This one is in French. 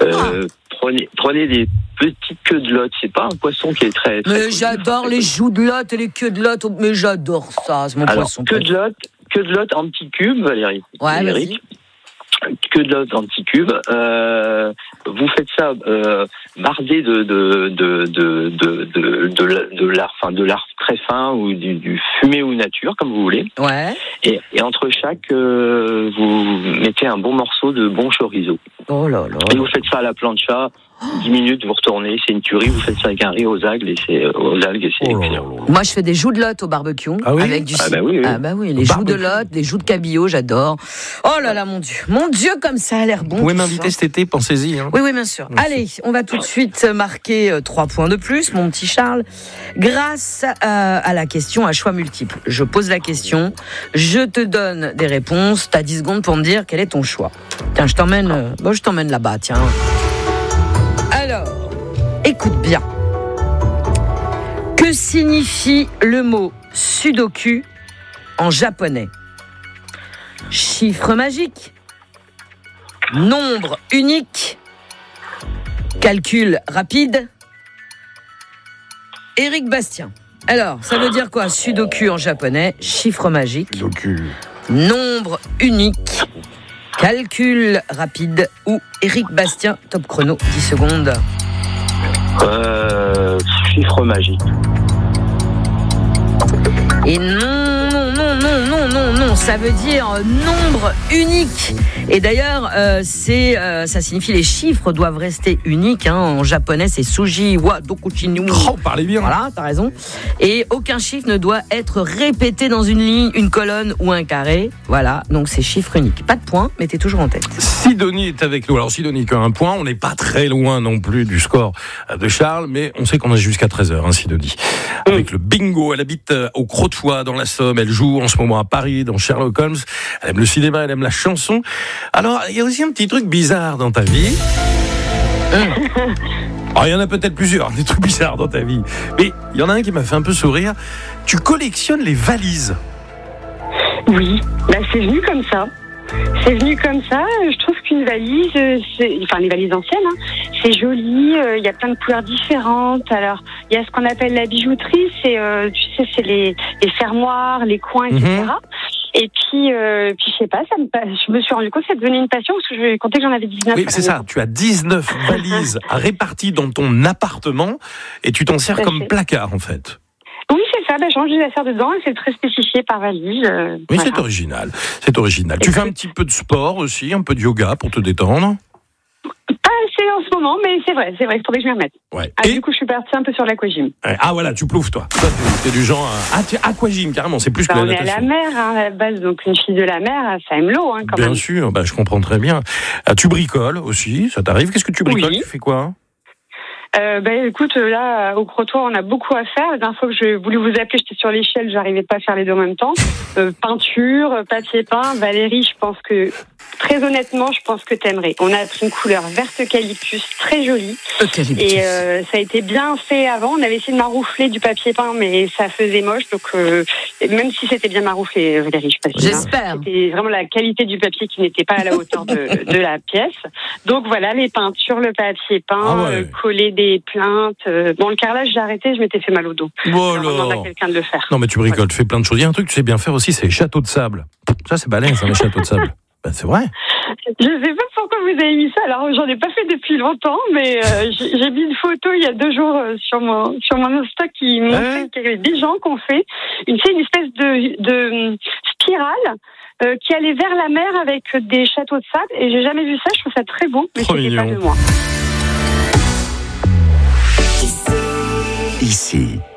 Prenez des petites queues de lotte. C'est pas un poisson qui est très mais j'adore les joues de lotte et les queues de lotte. Mais j'adore ça, c'est mon poisson. Queue de lotte en petits cubes, Valérie. Ouais, vas-y. Queue de lotte en petits cubes. Vous faites ça bardé de lard très fin ou du fumé ou nature, comme vous voulez. Ouais. Et entre chaque, vous mettez un bon morceau de bon chorizo. Oh là là. Et vous faites ça à la plancha. 10 minutes, vous retournez, c'est une tuerie, vous faites ça avec un riz aux algues et c'est excellent. Moi, je fais des joues de lotte au barbecue. Ah oui avec du oui. Ah bah oui, les joues de lotte, les joues de cabillaud, j'adore. Oh là là, mon Dieu, comme ça a l'air bon. Vous pouvez m'inviter cet été, pensez-y. Hein. Oui, bien sûr. Merci. Allez, on va tout de suite marquer 3 points de plus, mon petit Charles, grâce à la question à choix multiples. Je pose la question, je te donne des réponses, t'as 10 secondes pour me dire quel est ton choix. Tiens, je t'emmène là-bas, tiens. Alors, écoute bien. Que signifie le mot sudoku en japonais? Chiffre magique, nombre unique, calcul rapide. Éric Bastien. Alors, ça veut dire quoi? Sudoku en japonais, chiffre magique, Sudoku. Nombre unique, calcul rapide ou Éric Bastien, top chrono, 10 secondes. Chiffre magique. Et non, ça veut dire nombre unique. Et d'ailleurs, ça signifie les chiffres doivent rester uniques. Hein. En japonais, c'est suji wa dokuchinu. Oh, parlez bien. Voilà, t'as raison. Et aucun chiffre ne doit être répété dans une ligne, une colonne ou un carré. Voilà, donc c'est chiffre unique. Pas de point, mais t'es toujours en tête. Sidonie est avec nous. Alors Sidonie qui a un point, on n'est pas très loin non plus du score de Charles, mais on sait qu'on a jusqu'à 13h, hein, Sidonie. Avec le bingo, elle habite au Crotoy dans la Somme, elle joue en ce moment à Paris dans Sherlock Holmes, elle aime le cinéma, elle aime la chanson. Alors, il y a aussi un petit truc bizarre dans ta vie. Alors, il y en a peut-être plusieurs, des trucs bizarres dans ta vie. Mais il y en a un qui m'a fait un peu sourire. Tu collectionnes les valises. Oui, c'est venu comme ça. Je trouve qu'une valise, les valises anciennes, c'est joli, il y a plein de couleurs différentes. Alors, il y a ce qu'on appelle la bijouterie, c'est les fermoirs, les coins, etc. Et puis je sais pas, je me suis rendu compte que ça devenait une passion parce que je comptais que j'en avais 19. Oui, c'est ça. Tu as 19 valises réparties dans ton appartement et tu t'en sers comme placard, en fait. Oui, c'est ça. Je range des affaires dedans et c'est très spécifié par valise. Oui, voilà. C'est original. Tu fais un petit peu de sport aussi, un peu de yoga pour te détendre? Pas assez en ce moment, mais c'est vrai, il faudrait que je m'y remette. Ouais. Du coup, je suis partie un peu sur l'aquagym. Ah voilà, tu plouves toi. Toi, t'es du genre aquagym carrément, c'est plus que la natation. On est à la mer, à la base, donc une fille de la mer, ça aime l'eau quand même. Bien sûr, je comprends très bien. Tu bricoles aussi, ça t'arrive? Qu'est-ce que tu bricoles? Oui. Tu fais quoi? Écoute, là, au Crotoy, on a beaucoup à faire. La dernière fois que je voulais vous appeler, j'étais sur l'échelle, j'arrivais pas à faire les deux en même temps. Peinture, papier peint. Valérie, je pense que t'aimerais. On a pris une couleur verte eucalyptus, très jolie. Eucalyptus. Et ça a été bien fait avant. On avait essayé de maroufler du papier peint, mais ça faisait moche. Donc, même si c'était bien marouflé, Valérie, je sais pas. J'espère. C'était vraiment la qualité du papier qui n'était pas à la hauteur de la pièce. Donc voilà, les peintures, le papier peint, coller des plaintes. Le carrelage, j'ai arrêté, je m'étais fait mal au dos. Voilà. On demande à quelqu'un de le faire. Non, mais tu bricoles, tu fais plein de choses. Il y a un truc que tu sais bien faire aussi, c'est les châteaux de sable. Ça, c'est balèze, les châteaux de sable. C'est vrai. Je sais pas pourquoi vous avez mis ça. Alors, j'en ai pas fait depuis longtemps, mais j'ai mis une photo il y a 2 jours sur mon Insta qui montrait qu'il y avait des gens qui ont fait une espèce de spirale qui allait vers la mer avec des châteaux de sable. Et j'ai jamais vu ça. Je trouve ça très beau, mais c'était pas de moi. Ici,